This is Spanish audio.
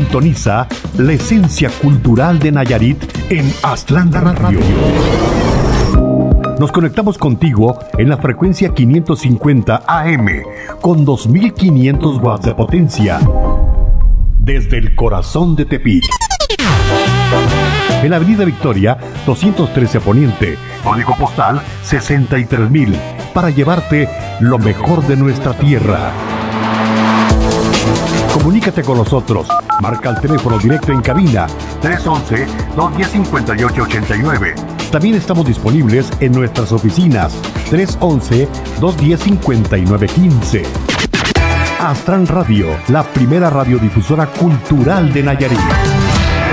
Sintoniza la esencia cultural de Nayarit en Atlanta Radio. Nos conectamos contigo en la frecuencia 550 AM con 2500 watts de potencia desde el corazón de Tepic. En la Avenida Victoria 213 Poniente, código postal 63000, para llevarte lo mejor de nuestra tierra. Comunícate con nosotros. Marca el teléfono directo en cabina 311-210-5889. También estamos disponibles en nuestras oficinas 311-210-5915. Astran Radio, la primera radiodifusora cultural de Nayarit.